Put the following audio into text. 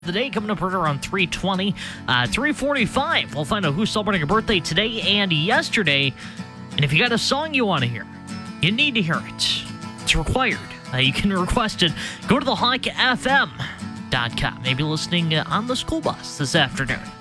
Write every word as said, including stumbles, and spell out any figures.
The day coming up right around three twenty, uh, three forty-five. We'll find out who's celebrating a birthday today and yesterday. And if you got a song you want to hear, you need to hear it. It's required. Uh, you can request it. Go to the hawk f m dot com. Maybe listening uh, on the school bus this afternoon.